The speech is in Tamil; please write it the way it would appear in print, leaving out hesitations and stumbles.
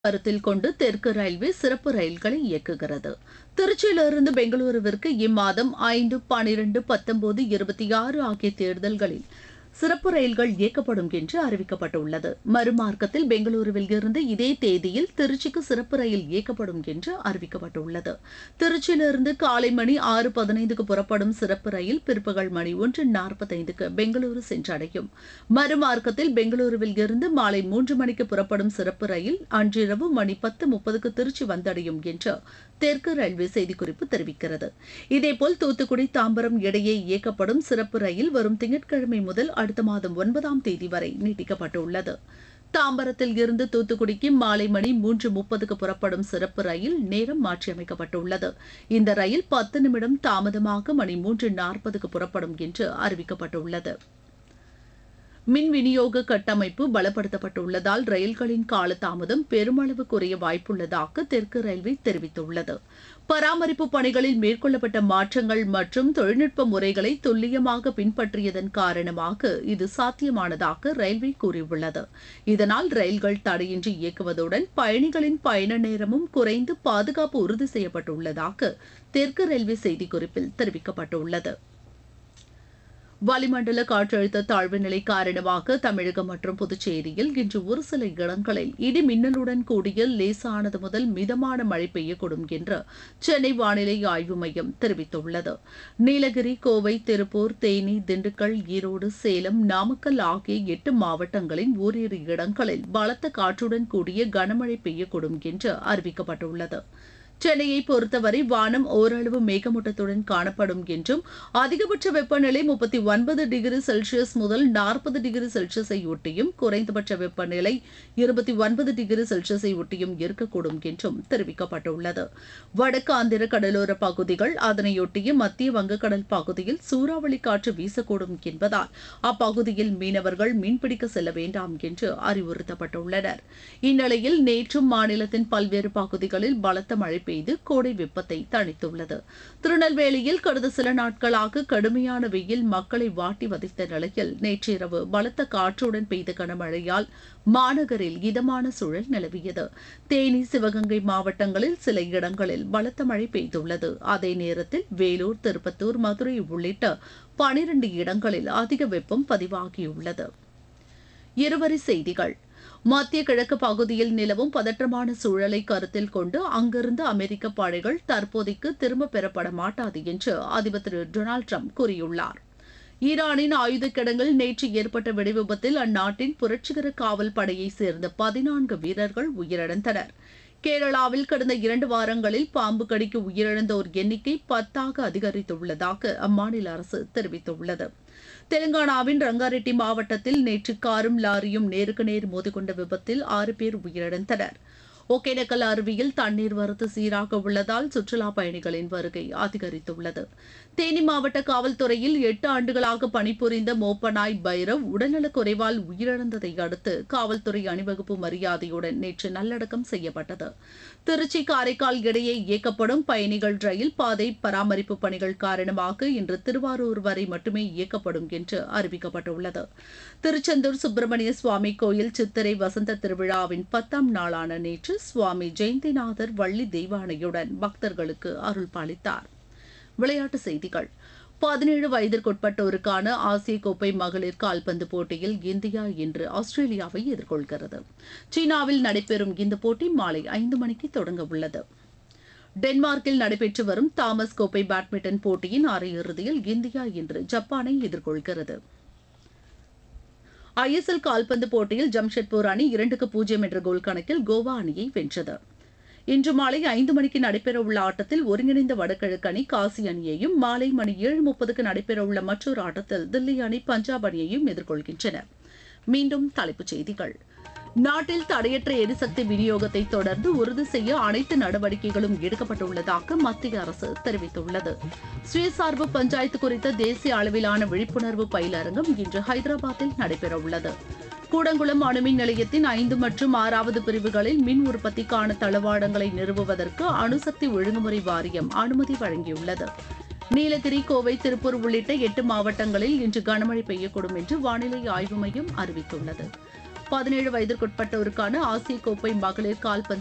கருத்தில் கொண்டு தெற்கு ரயில்வே சிறப்பு ரயில்களை இயக்குகிறது. திருச்சியிலிருந்து பெங்களூருவிற்கு இம்மாதம் 5, 12, 19, 26 ஆகிய தேர்தல்களில் சிறப்பு ரயில்கள் இயக்கப்படும் என்று அறிவிக்கப்பட்டுள்ளது. மறுமார்க்கத்தில் பெங்களூருவில் இருந்து இதே தேதியில் திருச்சிக்கு சிறப்பு ரயில் இயக்கப்படும் என்று அறிவிக்கப்பட்டுள்ளது. திருச்சியிலிருந்து காலை மணி 6:15க்கு புறப்படும் சிறப்பு ரயில் பிற்பகல் மணி 1:45க்கு பெங்களூரு சென்றடையும். மறுமார்க்கத்தில் பெங்களூருவில் இருந்து மாலை 3 மணிக்கு புறப்படும் சிறப்பு ரயில் அன்றிரவு மணி 10:30க்கு திருச்சி வந்தடையும் என்று தெற்கு ரயில்வே செய்திக்குறிப்பு தெரிவிக்கிறது. இதேபோல் தூத்துக்குடி தாம்பரம் இடையே இயக்கப்படும் சிறப்பு ரயில் வரும் திங்கட்கிழமை முதல் அடுத்த மாதம் 9ஆம் தேதி வரை நீட்டிக்கப்பட்டுள்ளது. தாம்பரத்தில் இருந்து தூத்துக்குடிக்கு மாலை மணி 3:30க்கு புறப்படும் சிறப்பு ரயில் நேரம் மாற்றியமைக்கப்பட்டுள்ளது. இந்த ரயில் 10 நிமிடம் தாமதமாக மணி 3:40க்கு புறப்படும் என்று அறிவிக்கப்பட்டுள்ளது. மின் விநியோக கட்டமைப்பு பலப்படுத்தப்பட்டுள்ளதால் ரயில்களின் காலதாமதம் பெருமளவு குறைய வாய்ப்புள்ளதாக தெற்கு ரயில்வே தெரிவித்துள்ளது. பராமரிப்பு பணிகளில் மேற்கொள்ளப்பட்ட மாற்றங்கள் மற்றும் தொழில்நுட்ப முறைகளை துல்லியமாக பின்பற்றியதன் காரணமாக இது சாத்தியமானதாக ரயில்வே கூறியுள்ளது. இதனால் ரயில்கள் தடையின்றி இயக்குவதுடன் பயணிகளின் பயண நேரமும் குறைந்து பாதுகாப்பு உறுதி செய்யப்பட்டுள்ளதாக தெற்கு ரயில்வே செய்திக்குறிப்பில் தெரிவிக்கப்பட்டுள்ளது. வளிமண்டல காற்றழுத்த தாழ்வு நிலை காரணமாக தமிழகம் மற்றும் புதுச்சேரியில் இன்று ஒரு சில இடங்களில் இடி மின்னலுடன் கூடிய லேசானது முதல் மிதமான மழை பெய்யக்கூடும் என்று சென்னை வானிலை ஆய்வு மையம் தெரிவித்துள்ளது. நீலகிரி, கோவை, திருப்பூர், தேனி, திண்டுக்கல், ஈரோடு, சேலம், நாமக்கல் ஆகிய 8 மாவட்டங்களின் ஓரிரு இடங்களில் பலத்த காற்றுடன் கூடிய கனமழை பெய்யக்கூடும் என்று அறிவிக்கப்பட்டுள்ளது. சென்னையை பொறுத்தவரை வானம் ஓரளவு மேகமூட்டத்துடன் காணப்படும் என்றும் அதிகபட்ச வெப்பநிலை 39 டிகிரி செல்சியஸ் முதல் 40 டிகிரி செல்சியஸை ஒட்டியும் குறைந்தபட்ச வெப்பநிலை 29 டிகிரி செல்சியஸை ஒட்டியும் இருக்கக்கூடும் என்றும் தெரிவிக்கப்பட்டுள்ளது. வடக்கு ஆந்திர கடலோர பகுதிகள் அதனையொட்டிய மத்திய வங்கக்கடல் பகுதியில் சூறாவளி காற்று வீசக்கூடும் என்பதால் அப்பகுதியில் மீனவர்கள் மீன்பிடிக்க செல்ல வேண்டாம் என்று அறிவுறுத்தப்பட்டுள்ளனர். இந்நிலையில் நேற்றும் மாநிலத்தின் பல்வேறு பகுதிகளில் பலத்த மழை பெய்து கோடை வெப்பத்தை தணித்துள்ளது. திருநெல்வேலியில் கடந்த சில நாட்களாக கடுமையான வெயில் மக்களை வாட்டி வதைத்த நிலையில் நேற்றிரவு பலத்த காற்றுடன் பெய்த கனமழையால் மாநகரில் இதமான சூழல் நிலவியது. தேனி, சிவகங்கை மாவட்டங்களில் சில இடங்களில் பலத்த மழை பெய்துள்ளது. அதே நேரத்தில் வேலூர், திருப்பத்தூர், மதுரை உள்ளிட்ட 12 இடங்களில் அதிக வெப்பம் பதிவாகியுள்ளது. இருவரி செய்திகள். மத்திய கிழக்கு பகுதியில் நிலவும் பதற்றமான சூழலை கருத்தில் கொண்டு அங்கிருந்து அமெரிக்க படைகள் தற்போதைக்கு திரும்பப் பெறப்பட மாட்டாது என்று அதிபர் திரு டொனால்டு டிரம்ப் கூறியுள்ளார். ஈரானின் ஆயுத கிடங்கில் நேற்று ஏற்பட்ட வெடிவிபத்தில் அந்நாட்டின் புரட்சிகர காவல் படையைச் சேர்ந்த 14 வீரர்கள் உயிரிழந்தனர். கேரளாவில் கடந்த 2 வாரங்களில் பாம்பு கடிக்கு உயிரிழந்தோர் எண்ணிக்கை 10ஆக அதிகரித்துள்ளதாக அம்மாநில அரசு தெரிவித்துள்ளது. தெலுங்கானாவின் ரங்காரெட்டி மாவட்டத்தில் நேற்று காரும் லாரியும் நேருக்கு நேர் மோதிக்கொண்ட விபத்தில் 6 பேர் உயிரிழந்தனர். ஒகேனக்கல் அருவியில் தண்ணீர் வரத்து சீராக உள்ளதால் சுற்றுலா பயணிகளின் வருகை அதிகரித்துள்ளது. தேனி மாவட்ட காவல்துறையில் 8 ஆண்டுகளாக பணிபுரிந்த மோப்பநாய் பைரவ் உடல்நலக் குறைவால் உயிரிழந்ததை அடுத்து காவல்துறை அணிவகுப்பு மரியாதையுடன் நேற்று நல்லடக்கம் செய்யப்பட்டது. திருச்சி, காரைக்கால் இடையே இயக்கப்படும் பயணிகள் ரயில் பாதை பராமரிப்பு பணிகள் காரணமாக இன்று திருவாரூர் வரை மட்டுமே இயக்கப்படும் என்று அறிவிக்கப்பட்டுள்ளது. திருச்செந்தூர் சுப்பிரமணிய சுவாமி கோயில் சித்திரை வசந்த திருவிழாவின் 10ஆம் நாளான நேற்று சுவாமி ஜெயந்திநாதர் வள்ளி தெய்வானையுடன் பக்தர்களுக்கு அருள் பாலித்தார். விளையாட்டுச் செய்திகள். 17 வயதிற்குட்பட்டோருக்கான ஆசிய கோப்பை மகளிர் கால்பந்து போட்டியில் இந்தியா இன்று ஆஸ்திரேலியாவை எதிர்கொள்கிறது. சீனாவில் நடைபெறும் இந்த போட்டி மாலை 5 மணிக்கு தொடங்க உள்ளது. டென்மார்க்கில் நடைபெற்று வரும் தாமஸ் கோப்பை பேட்மிண்டன் போட்டியின் அரையிறுதியில் இந்தியா இன்று ஜப்பானை எதிர்கொள்கிறது. ISL கால்பந்து போட்டியில் ஜம்ஷெட்பூர் அணி 2-0 என்ற கோல் கணக்கில் கோவா அணியை வென்றது. இன்று மாலை 5 மணிக்கு நடைபெறவுள்ள ஆட்டத்தில் ஒருங்கிணைந்த வடகிழக்கு அணி காசி அணியையும், மாலை மணி 7:30க்கு நடைபெறவுள்ள மற்றொரு ஆட்டத்தில் தில்லி அணி பஞ்சாப் அணியையும் எதிர்கொள்கின்றன. மீண்டும் தலைப்புச் செய்திகள். நாட்டில் தடையற்ற எரிசக்தி விநியோகத்தை தொடர்ந்து உறுதி செய்ய அனைத்து நடவடிக்கைகளும் எடுக்கப்பட்டுள்ளதாக மத்திய அரசு தெரிவித்துள்ளது. சுயசார்பு பஞ்சாயத்து குறித்த தேசிய அளவிலான விழிப்புணர்வு பயிலரங்கம் இன்று ஹைதராபாத்தில் நடைபெறவுள்ளது. கூடங்குளம் அணுமின் நிலையத்தின் 5 மற்றும் 6வது பிரிவுகளில் மின் உற்பத்திக்கான தளவாடங்களை நிறுவுவதற்கு அணுசக்தி ஒழுங்குமுறை வாரியம் அனுமதி வழங்கியுள்ளது. நீலகிரி, கோவை, திருப்பூர் உள்ளிட்ட 8 மாவட்டங்களில் இன்று கனமழை பெய்யக்கூடும் என்று வானிலை ஆய்வு மையம் அறிவித்துள்ளது. 17 வயதிற்குட்பட்டோருக்கான ஆசிய கோப்பை மகளிர் கால்பந்து